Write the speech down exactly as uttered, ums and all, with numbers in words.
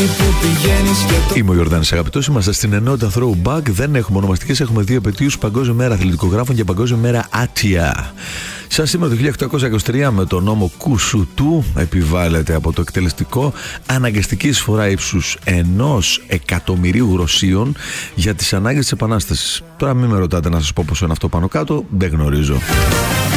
Είμαι ο Ιορδάνης Αγαπητός, είμαστε στην ενότητα Throwback. Δεν έχουμε ονομαστικές, έχουμε δύο επετείους: Παγκόσμια Μέρα Αθλητικογράφων και Παγκόσμια Μέρα Άτια. Σαν σήμερα το χίλια οκτακόσια είκοσι τρία, με τον νόμο Κουσουτού, επιβάλλεται από το εκτελεστικό αναγκαστική εισφορά ύψους ενός εκατομμυρίου γροσίων για τις ανάγκες της Επανάστασης. Τώρα μην με ρωτάτε να σας πω πόσο είναι αυτό πάνω κάτω, δεν γνωρίζω.